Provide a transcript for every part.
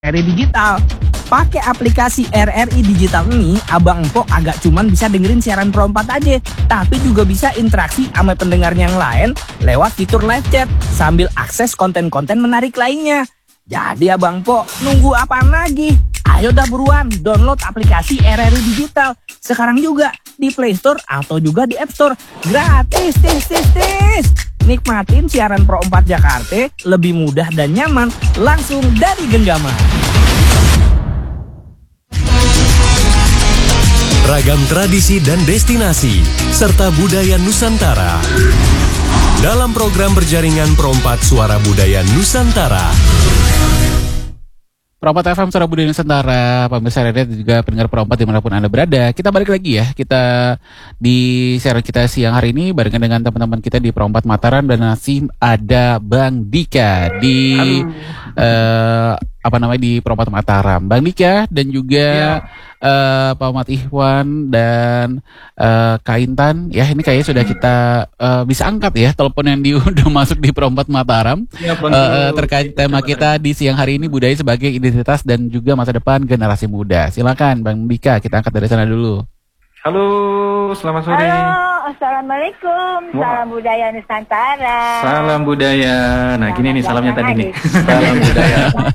RRI Digital. Pakai aplikasi RRI Digital ini, Abang Empok agak cuman bisa dengerin siaran Pro 4 aja, tapi juga bisa interaksi sama pendengarnya yang lain lewat fitur live chat sambil akses konten-konten menarik lainnya. Jadi Abang Empok, nunggu apaan lagi? Ayo dah buruan download aplikasi RRI Digital sekarang juga di Play Store atau juga di App Store. Gratis, tis. Nikmatin siaran Pro 4 Jakarta lebih mudah dan nyaman langsung dari genggaman. Ragam tradisi dan destinasi serta budaya Nusantara dalam program berjaringan Pro 4 Suara Budaya Nusantara. Pro 4 FM Suara Budaya Nusantara, pemirsa radio dan juga pendengar Pro 4 dimanapun Anda berada. Kita balik lagi ya, kita di siaran kita siang hari ini barengan dengan teman-teman kita di Pro 4 Mataram dan masih ada Bang Dika di di Pro 4 Mataram. Bang Dika dan juga Pak Muhammad Ikhwan dan Kak Intan. Ya ini kayaknya sudah kita bisa angkat ya telepon yang udah masuk di Pro 4 Mataram terkait tema kita di siang hari ini, budaya sebagai identitas dan juga masa depan generasi muda. Silakan Bang Dika, kita angkat dari sana dulu. Halo, selamat sore. Halo, assalamualaikum. Salam budaya Nusantara. Salam budaya. Nah, gini nih salamnya tadi nih. Salam budaya.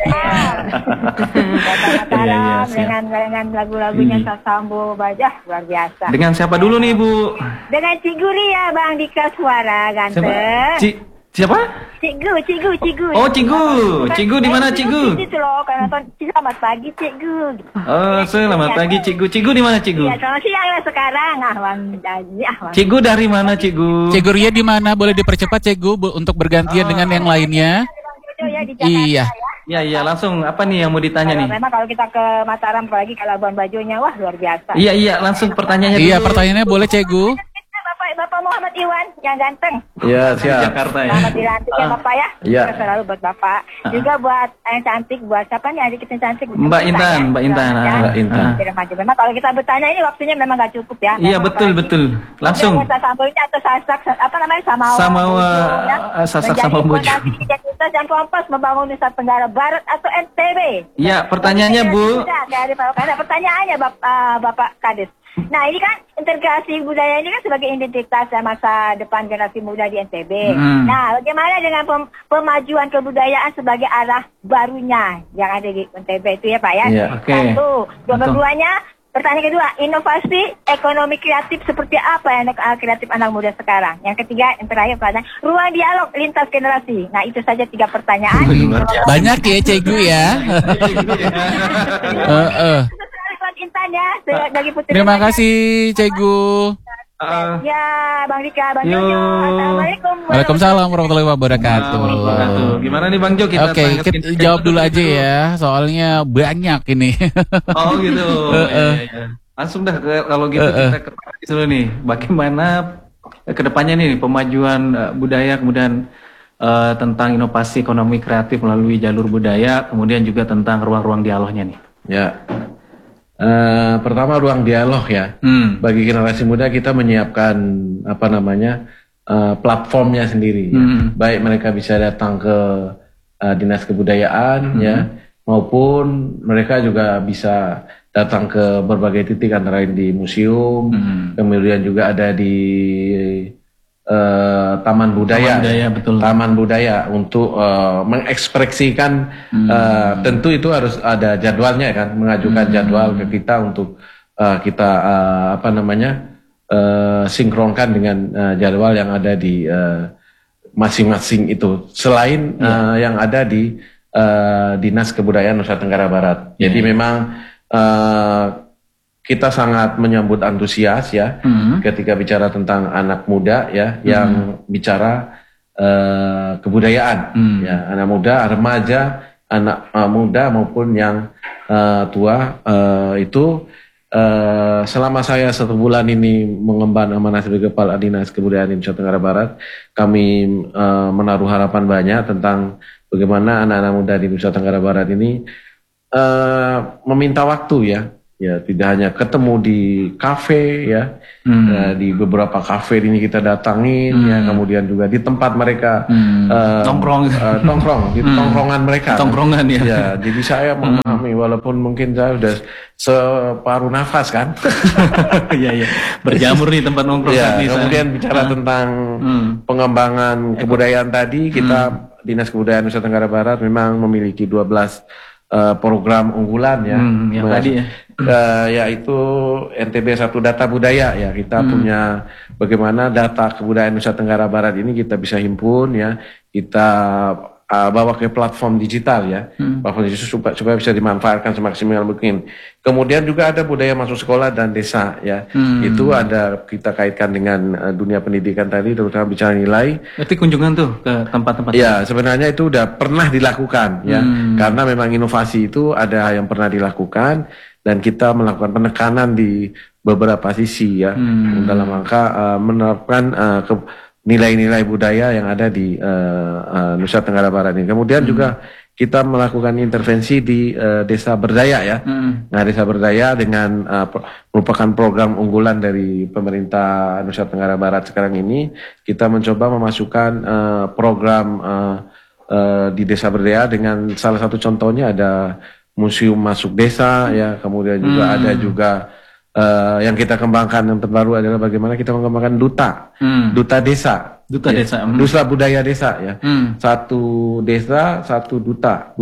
Dengan lagu-lagunya Sasambo Bajah luar biasa. Dengan siapa dulu nih, Bu? Dengan Cikgu Ria, Bang Dika suara ganteng. Siapa? Cikgu. Oh, Cikgu di mana Cikgu? Itu loh, karena selamat pagi Cikgu. Oh, selamat pagi Cikgu. Cikgu di mana Cikgu? Iya, selamat siang lah sekarang. Cikgu dari mana Cikgu? Cikgu Ria di mana? Boleh dipercepat Cikgu untuk bergantian dengan yang lainnya? Iya. Iya, langsung apa nih yang mau ditanya nih? Memang kalau kita ke Mataram apalagi ke Labuan Bajonya, wah luar biasa. Iya, langsung pertanyaannya dulu. Iya, pertanyaannya boleh Cikgu. Bapak Muhammad Iwan yang ganteng. Iya, siap. Jakarta ya. Selamat dilantik ya Bapak ya. Iya. Selalu buat Bapak. Juga buat yang cantik, buat siapa nih adik kita yang cantik? Mbak Intan. Memang kalau kita bertanya ini waktunya memang nggak cukup ya. Iya, betul. Langsung. Sambonya atau sasak apa namanya sasak sama bojo. Identitas dan kompas membangun Nusa Tenggara Barat atau NTB. Iya, pertanyaannya Bu. Pertanyaannya Bapak Kades. Nah ini kan integrasi budaya ini kan sebagai identitas dan masa depan generasi muda di NTB. Nah bagaimana dengan pemajuan kebudayaan sebagai arah barunya yang ada di NTB itu ya Pak ya? Iya, oke. Satu. Keduanya, pertanyaan kedua, inovasi ekonomi kreatif seperti apa yang kreatif anak muda sekarang? Yang ketiga, yang terakhir pertanyaan, ruang dialog lintas generasi. Nah itu saja 3 pertanyaan. Banyak ya Cikgu ya. Terima kasih Cikgu. Ya Bang Dika, Bang Jojo. Assalamualaikum. Waalaikumsalam warahmatullahi wabarakatuh. Gimana nih Bang Jo? Kita jawab dulu aja ya, soalnya banyak ini. Oh gitu. Iya. Langsung dah kalau gitu kita ke dulu nih. Bagaimana kedepannya nih pemajuan budaya, kemudian tentang inovasi ekonomi kreatif melalui jalur budaya, kemudian juga tentang ruang-ruang dialognya nih. Ya. Pertama ruang dialog ya. Bagi generasi muda kita menyiapkan platformnya sendiri. Ya. Baik mereka bisa datang ke dinas kebudayaan ya, maupun mereka juga bisa datang ke berbagai titik antara lain di museum, kemudian juga ada di taman budaya, betul. Taman budaya untuk mengekspresikan, tentu itu harus ada jadwalnya kan, mengajukan jadwal ke kita untuk kita sinkronkan dengan jadwal yang ada di masing-masing itu, selain yang ada di Dinas Kebudayaan Nusa Tenggara Barat. Jadi memang kita sangat menyambut antusias ya ketika bicara tentang anak muda ya, yang bicara kebudayaan ya, anak muda, remaja, anak muda maupun yang tua itu selama saya 1 bulan ini mengemban amanah sebagai Kepala Dinas Kebudayaan di Nusa Tenggara Barat, kami menaruh harapan banyak tentang bagaimana anak-anak muda di Nusa Tenggara Barat ini meminta waktu ya. Ya, tidak hanya ketemu di kafe ya, di beberapa kafe ini kita datangin ya, kemudian juga di tempat mereka nongkrong di tongkrongan mereka. Tongkrongan ya. Ya, jadi saya memahami walaupun mungkin saya sudah separuh nafas kan. Iya. Berjamur nih tempat nongkrong. Ya, kemudian bicara tentang pengembangan kebudayaan tadi, kita Dinas Kebudayaan Nusa Tenggara Barat memang memiliki 12 program unggulan ya, yang tadi ya, yaitu NTB 1 Data Budaya ya. Kita punya bagaimana data kebudayaan Nusa Tenggara Barat ini kita bisa himpun ya, kita bawa ke platform digital ya, platform digital supaya bisa dimanfaatkan semaksimal mungkin. Kemudian juga ada budaya masuk sekolah dan desa ya, itu ada kita kaitkan dengan dunia pendidikan tadi, terutama bicara nilai. Berarti kunjungan tuh ke tempat-tempat. Ya, sebenarnya itu udah pernah dilakukan ya, karena memang inovasi itu ada yang pernah dilakukan dan kita melakukan penekanan di beberapa sisi ya, dalam rangka menerapkan nilai-nilai budaya yang ada di Nusa Tenggara Barat ini. Kemudian juga kita melakukan intervensi di Desa Berdaya ya. Nah, Desa Berdaya dengan merupakan program unggulan dari pemerintah Nusa Tenggara Barat sekarang ini. Kita mencoba memasukkan program di Desa Berdaya dengan salah satu contohnya ada museum masuk desa ya. Kemudian juga ada juga yang kita kembangkan yang terbaru adalah bagaimana kita mengembangkan duta desa, duta budaya desa ya. Satu desa satu duta,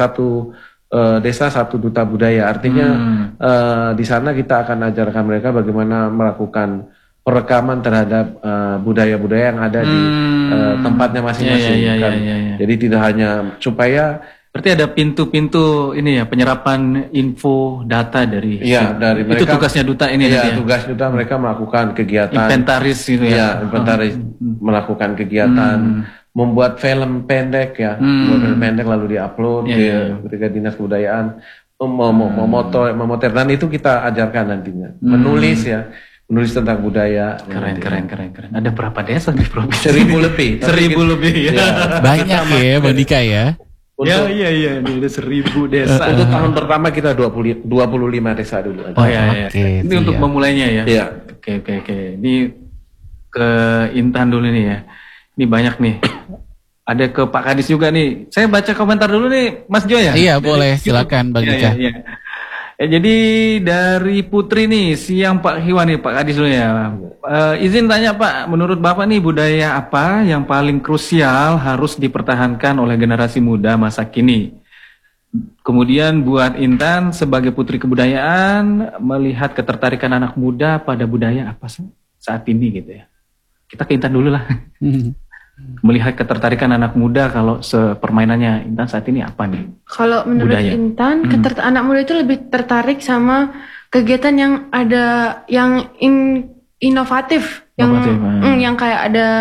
desa satu duta budaya. Artinya di sana kita akan ajarkan mereka bagaimana melakukan perekaman terhadap budaya-budaya yang ada di tempatnya masing-masing. Jadi tidak hanya supaya berarti ada pintu-pintu ini ya, penyerapan info data dari dari itu mereka, tugasnya duta ini ya. Tugas duta mereka melakukan kegiatan inventaris gitu ya. Inventaris melakukan kegiatan membuat film pendek ya, membuat film pendek lalu diupload ketika Dinas Kebudayaan memotret dan itu kita ajarkan nantinya. Menulis tentang budaya. Keren. Ada berapa desa di provinsi? 1000 lebih. 1000 lebih ya. Banyak ya, Bang Dika ya. Iya, ini udah 1000 desa. Untuk tahun pertama kita 25 desa dulu. Oh iya. Oke, ini untuk memulainya ya. Iya. Oke. Ini ke Intan dulu nih ya. Ini banyak nih. Ada ke Pak Kadis juga nih. Saya baca komentar dulu nih, Mas Jo ya. Iya, boleh. Silakan Bang Dika. Iya. Jadi dari Putri nih, siang Pak Hiwan nih, Pak Kadis dulu ya. Izin tanya Pak, menurut Bapak nih budaya apa yang paling krusial harus dipertahankan oleh generasi muda masa kini? Kemudian buat Intan sebagai putri kebudayaan, melihat ketertarikan anak muda pada budaya apa sih saat ini gitu ya. Kita ke Intan dulu lah. Melihat ketertarikan anak muda kalau sepermainannya Intan saat ini apa nih? Kalau menurut budaya Intan, anak muda itu lebih tertarik sama kegiatan yang ada yang inovatif, yang kayak ada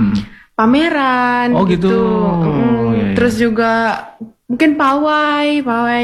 pameran gitu. Terus juga mungkin pawai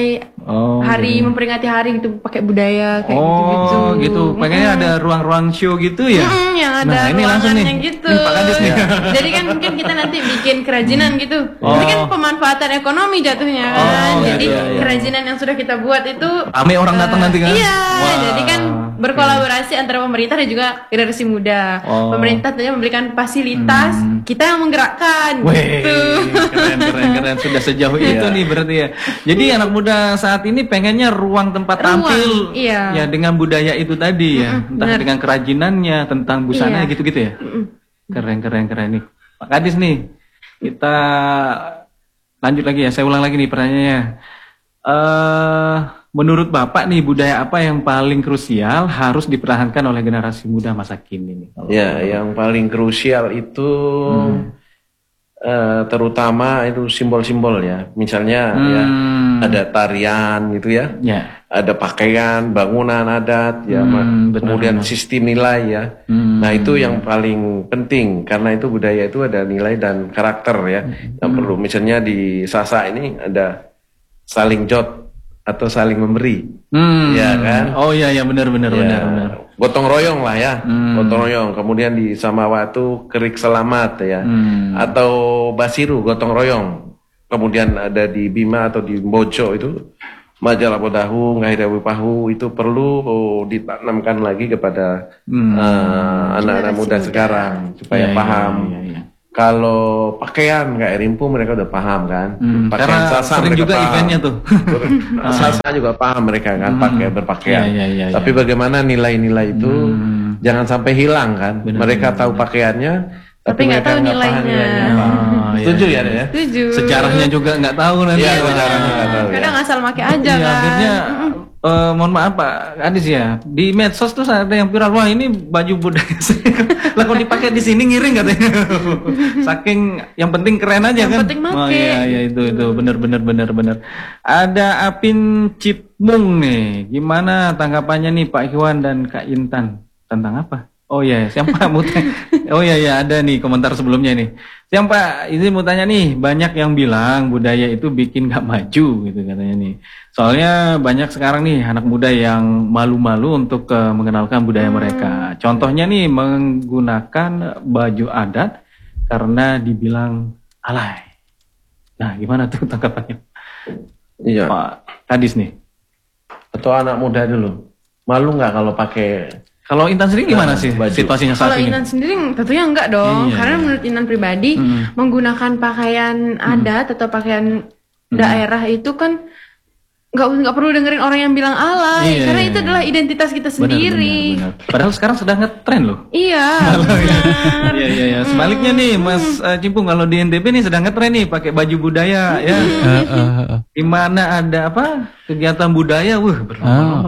hari memperingati hari gitu pakai budaya kayak gitu. Pengennya ada ruang-ruang show gitu ya. Yang ada ini langsung nih gitu. Ini Pak Kadis nih. Jadi kan mungkin kita nanti bikin kerajinan gitu. Ini kan pemanfaatan ekonomi jatuhnya kan. Jadi kerajinan yang sudah kita buat itu rame orang datang nanti kan. Iya. Jadi kan berkolaborasi antara pemerintah dan juga generasi muda. Pemerintah tentunya memberikan fasilitas, kita yang menggerakkan gitu. Keren. Sudah sejauh itu nih berarti ya. Jadi anak muda saat ini pengennya ruang tempat tampil ya dengan budaya itu tadi ya. Entah dengan kerajinannya, tentang busananya gitu-gitu ya. Keren nih. Pak Kadis nih. Kita lanjut lagi ya. Saya ulang lagi nih pertanyaannya. Menurut Bapak nih budaya apa yang paling krusial harus dipertahankan oleh generasi muda masa kini nih? Yang paling krusial itu terutama itu simbol-simbol ya. Misalnya ya ada tarian gitu ya. Ada pakaian, bangunan adat ya, kemudian sistem nilai ya. Nah, itu yang paling penting karena itu budaya itu ada nilai dan karakter ya. Yang perlu misalnya di Sasak ini ada saling jot atau saling memberi. Ya kan? Oh iya benar. Gotong royong lah ya. Gotong royong. Kemudian di Samawatu kerik selamat ya. Atau Basiru gotong royong. Kemudian ada di Bima atau di Bojo itu majalah Podahu, Ngahirawi Pahu itu perlu ditanamkan lagi kepada anak-anak muda sekarang supaya paham. Kalau pakaian kayak Rimpu mereka udah paham kan. Pakaian Sasa sering mereka juga paham. eventnya tuh. Sasa juga paham mereka kan berpakaian. Tapi bagaimana nilai-nilai itu jangan sampai hilang kan. Mereka tahu pakaiannya tapi nggak mereka tahu nggak paham nilainya. Setuju ya deh ya? Setuju. Sejarahnya juga nggak tahu nanti. Iya, sejarahnya nggak tahu. Kadang asal pakai aja Iya, kan. akhirnya mohon maaf Pak Adis ya, di medsos tuh ada yang viral, wah ini baju budaya lah kalau dipakai di sini ngiring katanya. Saking yang penting keren aja Yang kan. penting make. Oh iya itu benar. Ada Apin Cipmung nih. Gimana tanggapannya nih Pak Ikhwan dan Kak Intan tentang apa? Oh iya, siapa mau tanya? Oh iya ada nih komentar sebelumnya nih. Siapa ini mau tanya nih, banyak yang bilang budaya itu bikin gak maju gitu katanya nih. Soalnya banyak sekarang nih anak muda yang malu-malu untuk mengenalkan budaya mereka. Contohnya nih menggunakan baju adat karena dibilang alay. Nah, gimana tuh tanggapannya? Iya. Pak Kadis nih. Atau anak muda dulu. Malu nggak kalau pakai? Kalau Intan sendiri gimana sih baju. situasinya saat Kalau ini? Intan sendiri tentunya enggak dong, Iya, karena iya. menurut Intan pribadi menggunakan pakaian adat atau pakaian daerah itu kan nggak perlu dengerin orang yang bilang alay, Iya, karena iya, itu iya. adalah identitas kita sendiri. Benar. Padahal sekarang sedang ngetren loh. Iya, benar. Iya. Sebaliknya nih Mas Cimpung, kalau di NTB nih sedang ngetren nih pakai baju budaya ya. Di mana ada apa? Kegiatan budaya, berlomba-lomba.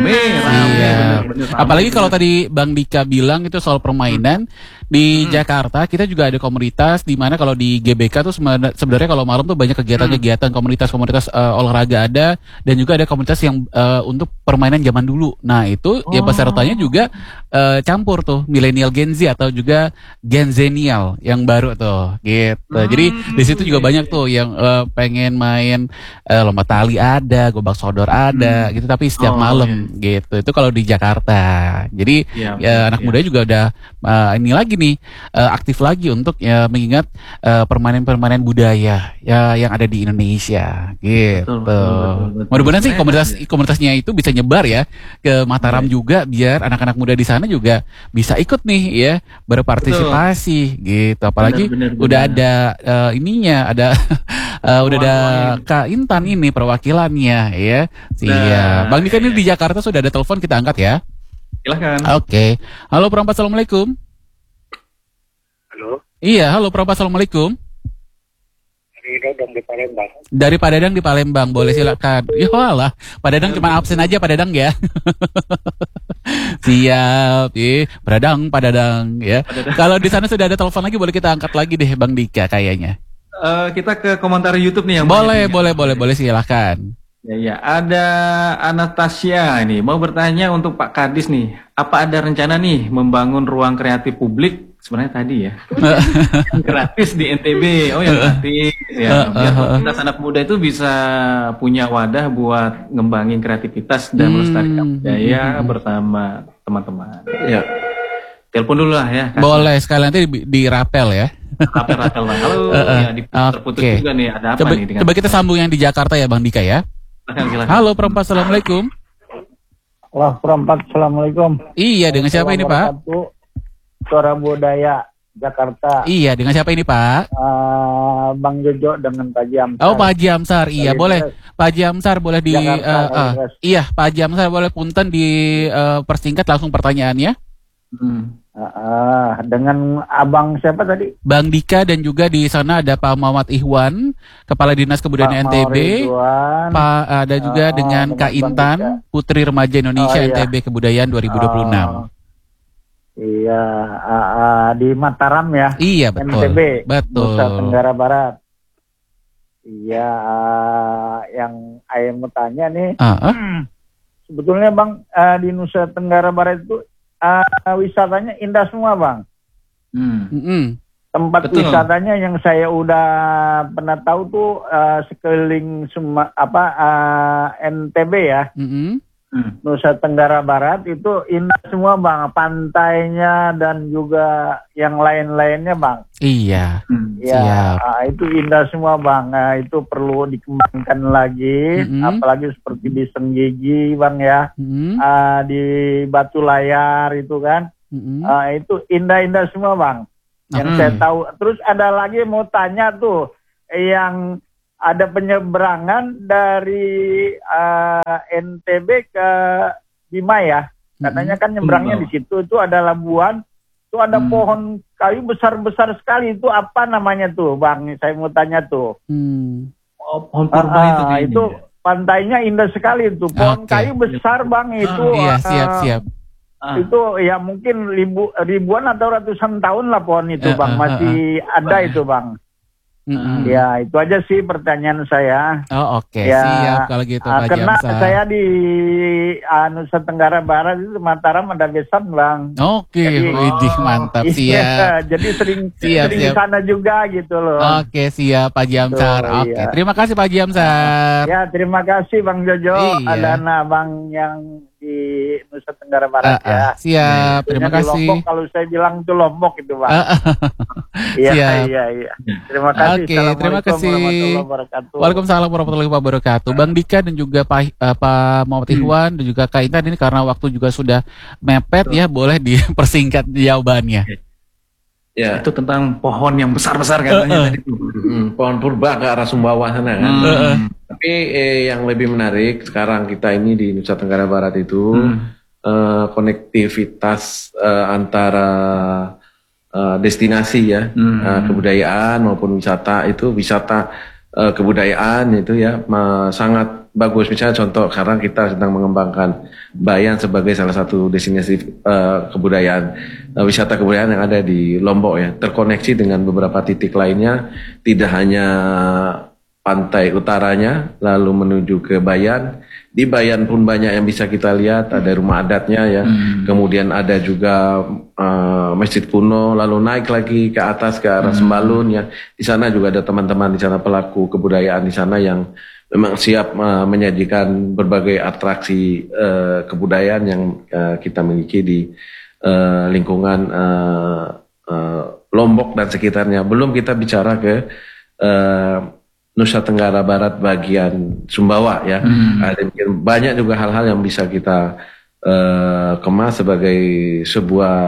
Iya. Apalagi kalau tadi Bang Dika bilang itu soal permainan di Jakarta, kita juga ada komunitas di mana kalau di GBK tuh sebenarnya kalau malam tuh banyak kegiatan-kegiatan komunitas-komunitas olahraga ada, dan juga ada komunitas yang untuk permainan zaman dulu. Nah itu ya pesertanya juga campur tuh milenial Gen Z atau juga Gen Zenial yang baru tuh gitu. Jadi di situ juga banyak tuh yang pengen main lomba tali ada, gobak sodor ada gitu, tapi setiap malam gitu. Itu kalau di Jakarta. Jadi anak muda juga udah ini lagi nih aktif lagi untuk mengingat permainan-permainan budaya yang ada di Indonesia gitu. Betul. Mudah-mudahan sih komunitasnya itu bisa nyebar ya ke Mataram juga, biar anak-anak muda di sana juga bisa ikut nih ya, berpartisipasi gitu. Apalagi Bener. udah ada ininya, ada udah ada Kak Intan ini perwakilannya ya. Siap. Bang Dika ini di Jakarta sudah ada telepon, kita angkat ya. Silakan. Oke. Halo Perempat, assalamualaikum. Halo, Iya, halo Perempat, assalamualaikum. dari Dadang di Palembang. Dari Pak Dadang di Palembang, boleh silakan. Ya walah, Pak Dadang cuma absen aja Pak Dadang ya. Siap, Pak Dadang ya. Kalau di sana sudah ada telepon lagi, boleh kita angkat lagi deh Bang Dika kayaknya. Kita ke komentar YouTube nih yang Boleh silakan. Ya, ada Anastasia ini mau bertanya untuk Pak Kadis nih, apa ada rencana nih membangun ruang kreatif publik sebenarnya tadi ya, yang gratis di NTB? Oh ya gratis ya, biar komunitas anak muda itu bisa punya wadah buat ngembangin kreativitas dan melestarikan budaya bersama teman-teman. Ya. Telepon dulu lah ya. Boleh sekali, nanti di rapel ya. Rapel Bang. Halo, ya terputus juga nih, ada apa nih dengan? Coba kita sambung yang di Jakarta ya Bang Dika ya. Silakan. Halo Perempat, assalamualaikum. Wah, Perempat, assalamualaikum. Iya, dengan siapa ini Pak? Suara Budaya Jakarta. Iya, dengan siapa ini Pak? Bang Jojo dengan Pak Jamsar. Oh, Pak Jamsar. Iya, boleh. Pak Jamsar boleh di iya, Pak Jamsar boleh punten di persingkat langsung pertanyaannya. Dengan Abang siapa tadi? Bang Dika, dan juga di sana ada Pak Muhammad Ihwan, Kepala Dinas Kebudayaan NTB. Pak ada juga dengan Kak Intan, Putri Remaja Indonesia NTB Kebudayaan 2026. Iya, di Mataram ya. Iya, betul. NTB, betul. Nusa Tenggara Barat. Iya, yang saya mau tanya nih. Sebetulnya Bang, di Nusa Tenggara Barat itu wisatanya indah semua Bang. Tempat wisatanya yang saya udah pernah tahu tuh sekeliling NTB ya. Nusa Tenggara Barat itu indah semua Bang, pantainya dan juga yang lain-lainnya Bang. Iya. Ya, itu indah semua Bang. Nah, itu perlu dikembangkan lagi, apalagi seperti di Senggigi Bang ya, di Batu Layar itu kan, itu indah-indah semua Bang. Yang saya tahu. Terus ada lagi mau tanya tuh, yang ada penyeberangan dari NTB ke Bima ya. Katanya kan nyebrangnya di situ, itu ada labuan, itu ada pohon kayu besar-besar sekali. Itu apa namanya tuh Bang? Saya mau tanya tuh. Pohon purba itu pantainya indah sekali itu. Pohon kayu besar Bang itu. Iya, siap. Itu ya mungkin ribuan atau ratusan tahun lah pohon itu Bang. Masih ada itu Bang. Ya, itu aja sih pertanyaan saya. Oh, oke. Ya, siap kalau gitu Pak karena Jamsar. saya di Nusa Tenggara Barat itu Mataram ada besan Bang. Oke, widih mantap, siap. Jadi sering siap. di sana juga gitu loh. Oke, siap Pak Jamsar. Oke, terima kasih Pak Jamsar. Ya, terima kasih Bang Jojo. Iya. Ada Bang yang di Nusa Tenggara Barat ya. Siap, terima kasih. Lombok, kalau saya bilang itu Lombok itu Bang. Iya. Terima kasih. Oke, terima kasih. Waalaikumsalam warahmatullahi wabarakatuh. Bang Dika dan juga Pak Muhammad Ikhwan dan juga Kak Intan, ini karena waktu juga sudah mepet ya, boleh dipersingkat jawabannya. Ya. Itu tentang pohon yang besar-besar katanya tadi. Pohon purba ke arah Sumbawa sana kan. Tapi yang lebih menarik sekarang kita ini di Nusa Tenggara Barat itu konektivitas antara destinasi ya, kebudayaan maupun wisata itu, wisata kebudayaan itu ya sangat bagus. Misalnya contoh sekarang kita sedang mengembangkan Bayan sebagai salah satu destinasi kebudayaan, wisata kebudayaan yang ada di Lombok ya, terkoneksi dengan beberapa titik lainnya, tidak hanya pantai utaranya lalu menuju ke Bayan. Di Bayan pun banyak yang bisa kita lihat, ada rumah adatnya ya, kemudian ada juga masjid kuno, lalu naik lagi ke atas ke arah Sembalun ya. Di sana juga ada teman-teman di sana, pelaku kebudayaan di sana yang memang siap menyajikan berbagai atraksi kebudayaan yang kita miliki di lingkungan Lombok dan sekitarnya. Belum kita bicara ke Nusa Tenggara Barat bagian Sumbawa ya. Ada banyak juga hal-hal yang bisa kita kemas sebagai sebuah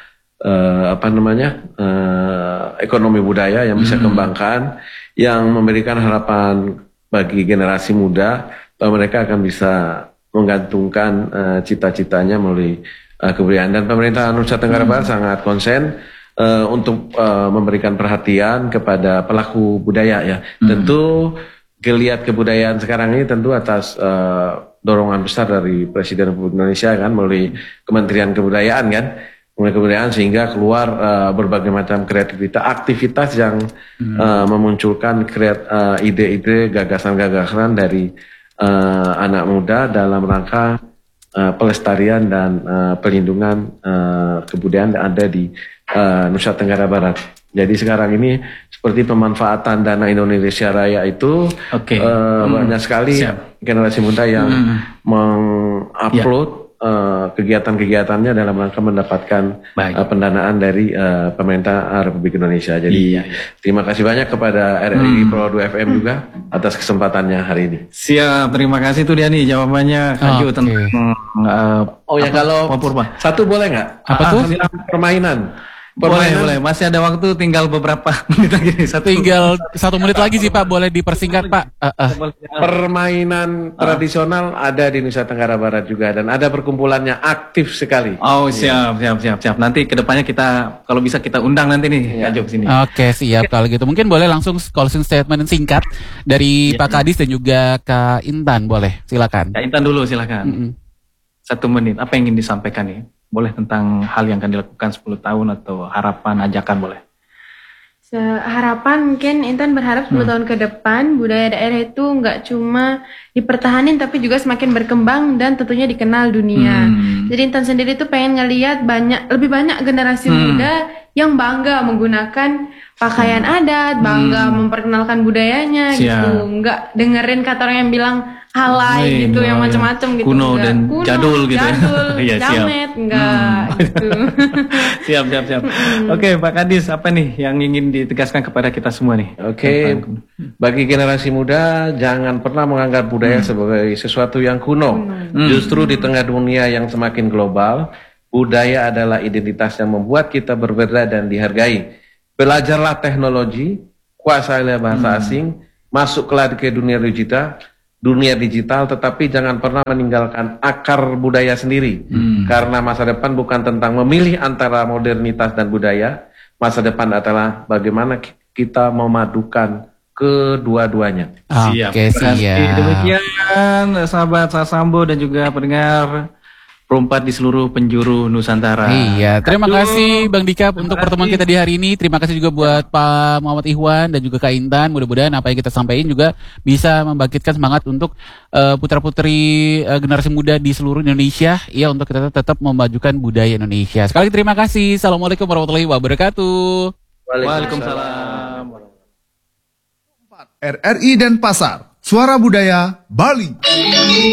ekonomi budaya yang bisa kembangkan, yang memberikan harapan bagi generasi muda bahwa mereka akan bisa menggantungkan cita-citanya melalui kebudayaan. Dan pemerintah Nusa Tenggara Barat sangat konsen untuk memberikan perhatian kepada pelaku budaya ya. Tentu geliat kebudayaan sekarang ini tentu atas dorongan besar dari Presiden Republik Indonesia kan, melalui Kementerian Kebudayaan kan, sehingga keluar berbagai macam kreativitas, aktivitas yang memunculkan ide-ide, gagasan-gagasan dari anak muda dalam rangka pelestarian dan perlindungan kebudayaan yang ada di Nusa Tenggara Barat. Jadi sekarang ini seperti pemanfaatan dana Indonesia Raya itu banyak sekali generasi muda yang mengupload kegiatan-kegiatannya dalam rangka mendapatkan pendanaan dari pemerintah Republik Indonesia. Jadi terima kasih banyak kepada RRI Pro 2 FM juga atas kesempatannya hari ini. Siap, terima kasih tuh dia nih jawabannya Kaju tentang kalau satu boleh nggak? Apa tuh? Permainan. Boleh. Masih ada waktu, tinggal beberapa menit lagi. Tinggal 1 menit lagi sih Pak, boleh dipersingkat Pak. Permainan tradisional ada di Nusa Tenggara Barat juga, dan ada perkumpulannya aktif sekali. Oh siap. Nanti kedepannya kita kalau bisa kita undang nanti nih Kak Jo sini. Oke, siap kalau gitu. Mungkin boleh langsung closing statement singkat dari Pak Kadis dan juga Kak Intan, boleh silakan. Kak Intan dulu silakan. 1 menit. Apa yang ingin disampaikan nih? Boleh tentang hal yang akan dilakukan 10 tahun atau harapan, ajakan boleh. Harapan mungkin Intan berharap 10 tahun ke depan budaya daerah itu nggak cuma dipertahanin tapi juga semakin berkembang dan tentunya dikenal dunia. Jadi Intan sendiri tuh pengen ngelihat lebih banyak generasi muda yang bangga menggunakan pakaian adat, bangga memperkenalkan budayanya gitu. Enggak dengerin kata orang yang bilang halai gitu, yang macam-macam gitu. Kuno dan jadul gitu ya. Iya, jamet, enggak gitu. Siap. Oke, Pak Kadis, apa nih yang ingin ditegaskan kepada kita semua nih? Oke, bagi generasi muda jangan pernah menganggap budaya sebagai sesuatu yang kuno. Justru di tengah dunia yang semakin global, budaya adalah identitas yang membuat kita berbeda dan dihargai. Belajarlah teknologi, kuasailah bahasa asing, masuklah ke dunia digital, tetapi jangan pernah meninggalkan akar budaya sendiri. Karena masa depan bukan tentang memilih antara modernitas dan budaya, masa depan adalah bagaimana kita memadukan kedua-duanya. Oke, siap. Demikian sahabat Sasambo dan juga pendengar Perompat di seluruh penjuru Nusantara. Iya, terima kasih Bang Dika untuk pertemuan kita di hari ini. Terima kasih juga buat Pak Muhammad Ikhwan dan juga Kak Intan. Mudah-mudahan apa yang kita sampaikan juga bisa membangkitkan semangat untuk putra-putri generasi muda di seluruh Indonesia, ya, untuk kita tetap memajukan budaya Indonesia. Sekali lagi terima kasih. Assalamualaikum warahmatullahi wabarakatuh. Waalaikumsalam. RRI Denpasar, Suara Budaya Bali.